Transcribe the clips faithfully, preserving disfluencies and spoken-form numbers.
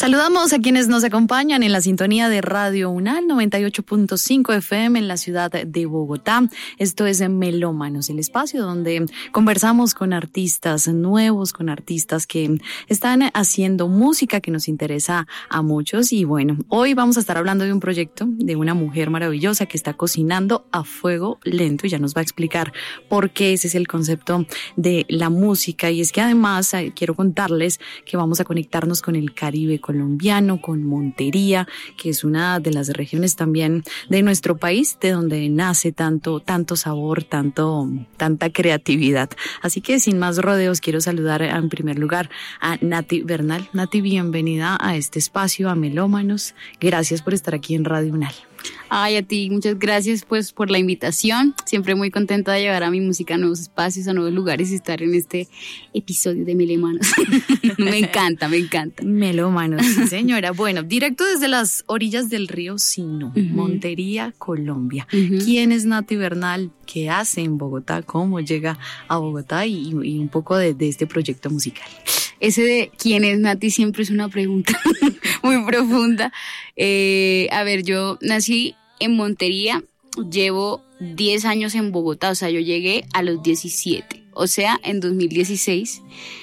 Saludamos a quienes nos acompañan en la sintonía de Radio UNAL noventa y ocho punto cinco F M en la ciudad de Bogotá. Esto es Melómanos, el espacio donde conversamos con artistas nuevos, con artistas que están haciendo música que nos interesa a muchos. Y bueno, hoy vamos a estar hablando de un proyecto de una mujer maravillosa que está cocinando a fuego lento y ya nos va a explicar por qué ese es el concepto de la música. Y es que además quiero contarles que vamos a conectarnos con el Caribe colombiano, con Montería, que es una de las regiones también de nuestro país, de donde nace tanto, tanto sabor, tanto, tanta creatividad. Así que sin más rodeos, quiero saludar en primer lugar a Nati Bernal. Nati, bienvenida a este espacio, a Melómanos. Gracias por estar aquí en Radio UNAL. Ay, a ti, muchas gracias pues por la invitación. Siempre muy contenta de llevar a mi música a nuevos espacios, a nuevos lugares y estar en este episodio de Melómanos. Me encanta, me encanta. Melómanos, sí, señora. Bueno, directo desde las orillas del río Sino, uh-huh. Montería, Colombia. Uh-huh. ¿Quién es Nati Bernal? ¿Qué hace en Bogotá? ¿Cómo llega a Bogotá? Y, y un poco de, de este proyecto musical. Ese de quién es Nati siempre es una pregunta muy profunda. Eh, a ver, yo nací en Montería, llevo diez años en Bogotá, o sea, yo llegué a los diecisiete, o sea, en dos mil dieciséis.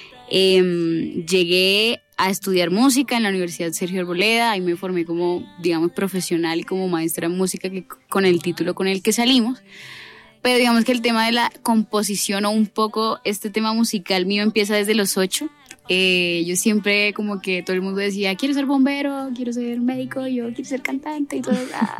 Eh, llegué a estudiar música en la Universidad Sergio Arboleda, ahí me formé como, digamos, profesional y como maestra de música que, con el título con el que salimos. Pero digamos que el tema de la composición o un poco este tema musical mío empieza desde los ocho. Eh, yo siempre como que todo el mundo decía, quiero ser bombero, quiero ser médico, yo quiero ser cantante y todo.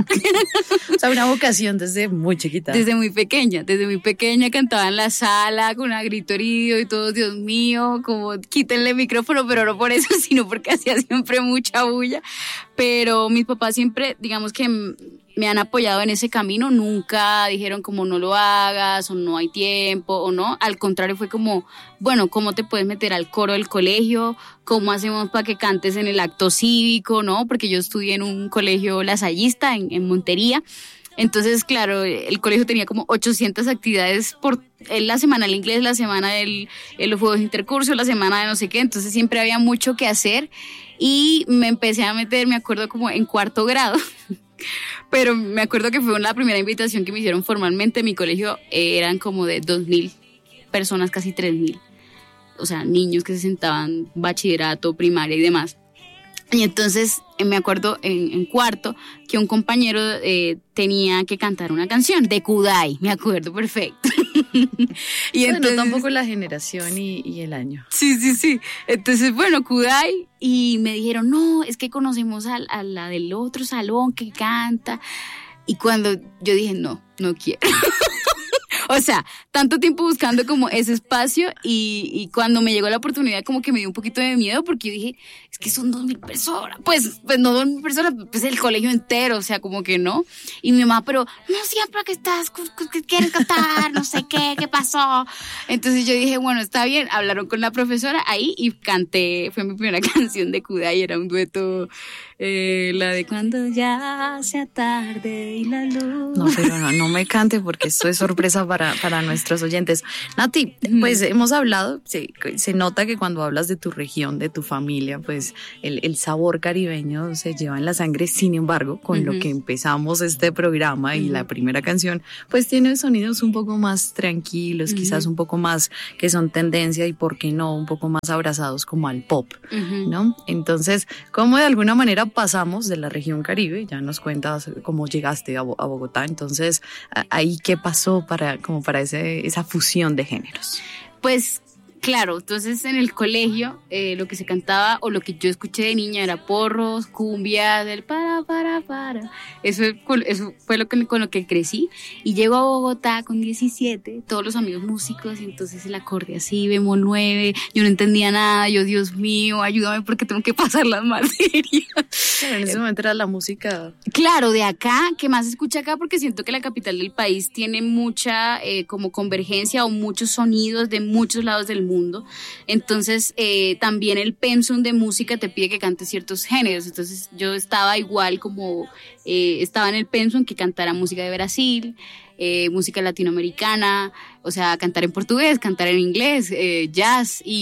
O sea, una vocación desde muy chiquita. Desde muy pequeña, desde muy pequeña cantaba en la sala con un grito herido y todo, Dios mío, como quítenle el micrófono, pero no por eso, sino porque hacía siempre mucha bulla. Pero mis papás siempre, digamos que me han apoyado en ese camino, nunca dijeron como no lo hagas o no hay tiempo o no, al contrario fue como, bueno, ¿cómo te puedes meter al coro del colegio? ¿Cómo hacemos para que cantes en el acto cívico? ¿No? Porque yo estudié en un colegio lasallista en, en Montería. Entonces, claro, el colegio tenía como ochocientas actividades por la semana del inglés, la semana del de los juegos de intercurso, la semana de no sé qué, entonces siempre había mucho que hacer y me empecé a meter, me acuerdo como en cuarto grado, pero me acuerdo que fue la primera invitación que me hicieron formalmente en mi colegio, eh, eran como de dos mil personas, casi tres mil, o sea, niños que se sentaban, bachillerato, primaria y demás. Y entonces me acuerdo en, en cuarto que un compañero eh, tenía que cantar una canción de Kudai, me acuerdo perfecto. Y bueno, entonces, tampoco la generación y, y el año. Sí, sí, sí. Entonces, bueno, Kudai, y me dijeron, no, es que conocemos a, a la del otro salón que canta. Y cuando yo dije, no, no quiero. O sea, tanto tiempo buscando como ese espacio y, y cuando me llegó la oportunidad como que me dio un poquito de miedo porque yo dije, es que son dos mil personas, pues, pues no dos mil personas, pues el colegio entero, o sea, como que no. Y mi mamá, pero no siempre que estás, que quieres cantar, no sé qué, qué pasó. Entonces yo dije, bueno, está bien, hablaron con la profesora ahí y canté, fue mi primera canción de Kudai, era un dueto, eh, la de cuando ya sea tarde y la luz. No, pero no, no me cante porque esto es sorpresa para Para, para nuestros oyentes. Nati, pues hemos hablado, se, se nota que cuando hablas de tu región, de tu familia, pues el, el sabor caribeño se lleva en la sangre. Sin embargo, con uh-huh. lo que empezamos este programa y uh-huh. la primera canción, pues tiene sonidos un poco más tranquilos, uh-huh. quizás un poco más que son tendencia y por qué no, un poco más abrazados como al pop, uh-huh. ¿no? Entonces, ¿cómo de alguna manera pasamos de la región Caribe? Ya nos cuentas cómo llegaste a, a Bogotá, entonces, ahí qué pasó para como para ese, esa fusión de géneros. Pues claro, entonces en el colegio eh, lo que se cantaba o lo que yo escuché de niña era porros, cumbia, del para, para, para. Eso, eso fue lo que, con lo que crecí. Y llego a Bogotá con diecisiete, todos los amigos músicos, y entonces el acorde así, bemol nueve, yo no entendía nada, yo, Dios mío, ayúdame porque tengo que pasar las materias. Pero en ese momento era la música. Claro, de acá, que más se escucha acá porque siento que la capital del país tiene mucha eh, como convergencia o muchos sonidos de muchos lados del mundo. Mundo. Entonces eh, también el pensum de música te pide que cantes ciertos géneros, entonces yo estaba igual como eh, estaba en el pensum que cantara música de Brasil, eh, música latinoamericana, o sea, cantar en portugués, cantar en inglés, eh, jazz, y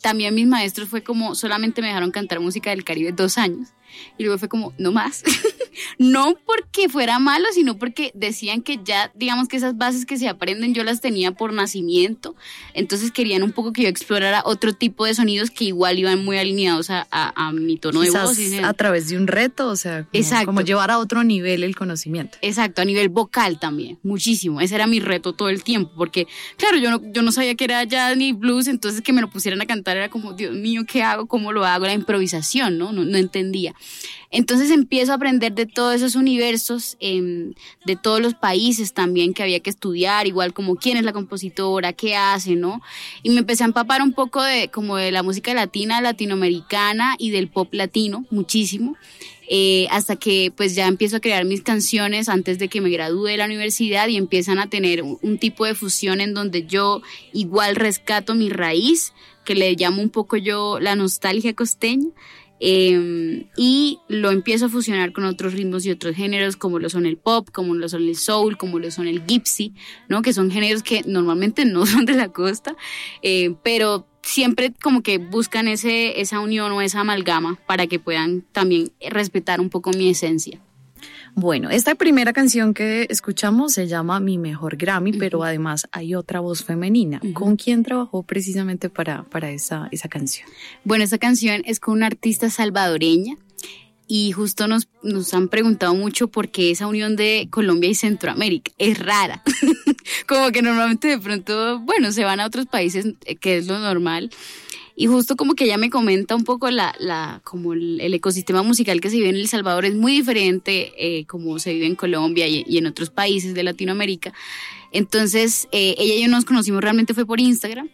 también mis maestros fue como, solamente me dejaron cantar música del Caribe dos años. Y luego fue como, no más. No porque fuera malo, sino porque decían que ya, digamos que esas bases que se aprenden yo las tenía por nacimiento. Entonces querían un poco que yo explorara otro tipo de sonidos que igual iban muy alineados a, a, a mi tono Quizás de voz. ¿Sí? A través de un reto, o sea, como, como llevar a otro nivel el conocimiento. Exacto, a nivel vocal también, muchísimo. Ese era mi reto todo el tiempo, porque claro, yo no, yo no sabía que era jazz ni blues, entonces que me lo pusieran a cantar era como, Dios mío, ¿qué hago? ¿Cómo lo hago? La improvisación, ¿no? No, no entendía. Entonces empiezo a aprender de todos esos universos, eh, de todos los países también que había que estudiar, igual como quién es la compositora, qué hace, ¿no? Y me empecé a empapar un poco de como de la música latina, latinoamericana y del pop latino, muchísimo. Eh, hasta que pues ya empiezo a crear mis canciones antes de que me gradúe de la universidad y empiezan a tener un, un tipo de fusión en donde yo igual rescato mi raíz, que le llamo un poco yo la nostalgia costeña. Eh, y lo empiezo a fusionar con otros ritmos y otros géneros como lo son el pop, como lo son el soul, como lo son el gypsy, ¿no? Que son géneros que normalmente no son de la costa, eh, pero siempre como que buscan ese, esa unión o esa amalgama para que puedan también respetar un poco mi esencia. Bueno, esta primera canción que escuchamos se llama Mi Mejor Grammy, uh-huh. pero además hay otra voz femenina. Uh-huh. ¿Con quién trabajó precisamente para, para esa, esa canción? Bueno, esta canción es con una artista salvadoreña y justo nos, nos han preguntado mucho por qué esa unión de Colombia y Centroamérica es rara. Como que normalmente de pronto, bueno, se van a otros países, que es lo normal. Y justo como que ella me comenta un poco la, la, como el, el ecosistema musical que se vive en El Salvador es muy diferente eh, como se vive en Colombia y, y en otros países de Latinoamérica. Entonces, eh, ella y yo nos conocimos realmente fue por Instagram.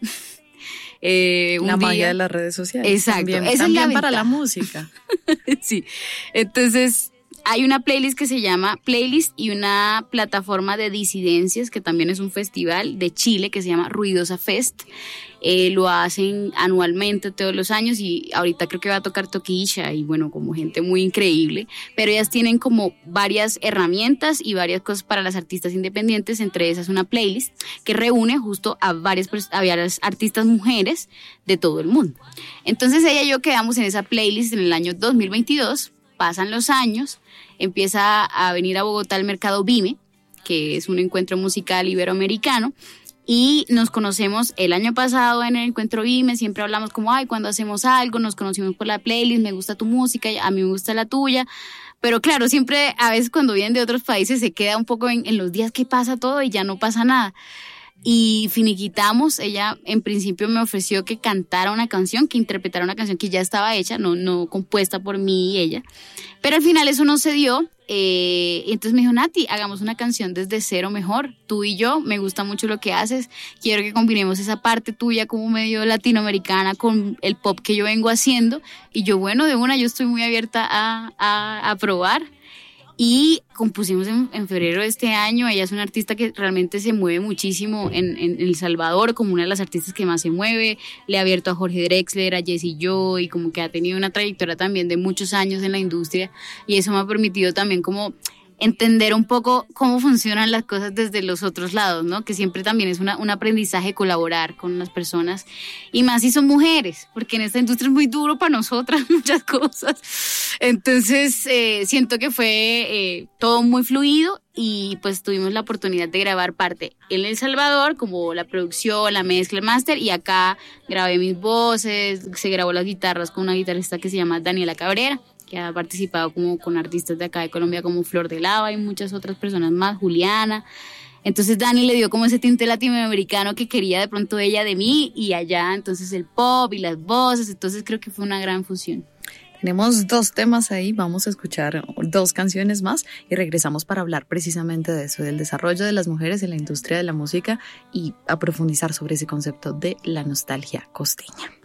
Eh, un la día. Magia de las redes sociales. Exacto. También, Esa también es la para la música. Sí. Entonces, hay una playlist que se llama Playlist y una plataforma de disidencias que también es un festival de Chile que se llama Ruidosa Fest. Eh, lo hacen anualmente todos los años y ahorita creo que va a tocar Toquilla y bueno, como gente muy increíble, pero ellas tienen como varias herramientas y varias cosas para las artistas independientes, entre esas una playlist que reúne justo a varias, a varias artistas mujeres de todo el mundo. Entonces ella y yo quedamos en esa playlist en el año dos mil veintidós, pasan los años, empieza a venir a Bogotá el Mercado Vime, que es un encuentro musical iberoamericano, y nos conocemos el año pasado en el encuentro Vime, siempre hablamos como, ay, cuando hacemos algo, nos conocimos por la playlist, me gusta tu música, a mí me gusta la tuya, pero claro, siempre a veces cuando vienen de otros países se queda un poco en, en los días que pasa todo y ya no pasa nada. Y finiquitamos, ella en principio me ofreció que cantara una canción, que interpretara una canción que ya estaba hecha, no, no compuesta por mí y ella, pero al final eso no se dio. Eh, entonces me dijo, Nati, hagamos una canción desde cero mejor, tú y yo, me gusta mucho lo que haces, quiero que combinemos esa parte tuya como medio latinoamericana con el pop que yo vengo haciendo, y yo bueno, de una, yo estoy muy abierta a, a, a probar. Y compusimos en, en febrero de este año. Ella es una artista que realmente se mueve muchísimo en, en El Salvador, como una de las artistas que más se mueve. Le ha abierto a Jorge Drexler, a Jessie Joy, y como que ha tenido una trayectoria también de muchos años en la industria, y eso me ha permitido también como entender un poco cómo funcionan las cosas desde los otros lados, ¿no? Que siempre también es una, un aprendizaje colaborar con las personas, y más si son mujeres, porque en esta industria es muy duro para nosotras muchas cosas. Entonces, eh, siento que fue eh, todo muy fluido, y pues tuvimos la oportunidad de grabar parte en El Salvador, como la producción, la mezcla, el máster, y acá grabé mis voces, se grabó las guitarras con una guitarrista que se llama Daniela Cabrera, que ha participado como con artistas de acá de Colombia como Flor de Lava y muchas otras personas más, Juliana. Entonces Dani le dio como ese tinte latinoamericano que quería de pronto ella de mí, y allá entonces el pop y las voces, entonces creo que fue una gran fusión. Tenemos dos temas ahí, vamos a escuchar dos canciones más y regresamos para hablar precisamente de eso, del desarrollo de las mujeres en la industria de la música y a profundizar sobre ese concepto de la nostalgia costeña.